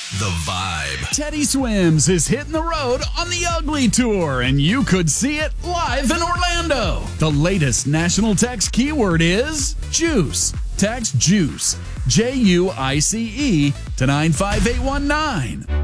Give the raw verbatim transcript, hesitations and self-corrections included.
The Vibe. Teddy Swims is hitting the road on the Ugly Tour, and you could see it live in Orlando. The latest national text keyword is juice. Text JUICE, J U I C E, to nine five eight one nine.